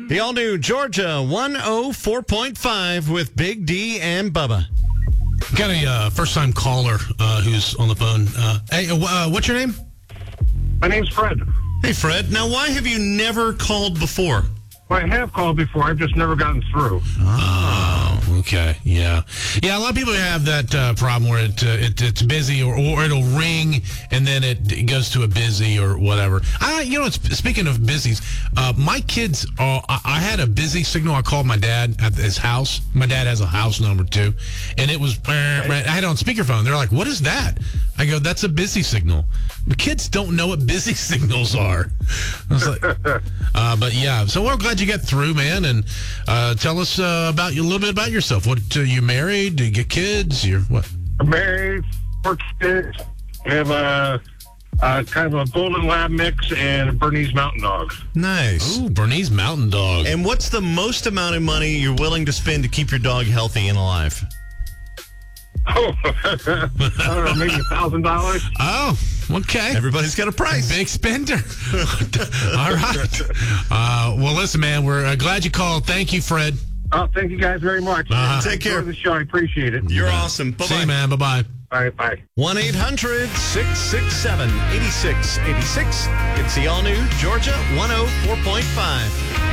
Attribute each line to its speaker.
Speaker 1: The all-new Georgia 104.5 with Big D and Bubba.
Speaker 2: Got a first-time caller who's on the phone. Hey, what's your name?
Speaker 3: My name's Fred.
Speaker 1: Hey, Fred. Now, why have you never called before?
Speaker 3: Well, I have called before. I've just never gotten through.
Speaker 2: Oh, okay. Yeah. Yeah, a lot of people have that problem where it's busy or it'll ring and then it goes to a busy or whatever. Speaking of busies, my kids, I had a busy signal. I called my dad at his house. My dad has a house number too. And it was, I had it on speakerphone. They're like, what is that? I go, that's a busy signal. The kids don't know what busy signals are. I was like, but yeah, so we're glad you got through, man. And tell us about you a little bit about yourself. What you married? Do you get kids? You're what?
Speaker 3: I'm married, 4 kids. I have a kind of a golden lab mix and a Bernese Mountain Dog.
Speaker 1: Nice.
Speaker 2: Ooh, Bernese Mountain Dog.
Speaker 1: And what's the most amount of money you're willing to spend to keep your dog healthy and alive?
Speaker 3: Oh, I don't know, maybe $1,000.
Speaker 2: Oh, okay.
Speaker 1: Everybody's got a price.
Speaker 2: Big spender. All right. Well, listen, man, we're glad you called. Thank you, Fred.
Speaker 3: Oh, thank you guys very much.
Speaker 1: Take care.
Speaker 3: Enjoy the show. I appreciate it.
Speaker 1: You're awesome. Bye-bye.
Speaker 2: See you, man. Bye-bye.
Speaker 3: All right, bye.
Speaker 1: 1-800-667-8686. It's the all-new Georgia 104.5.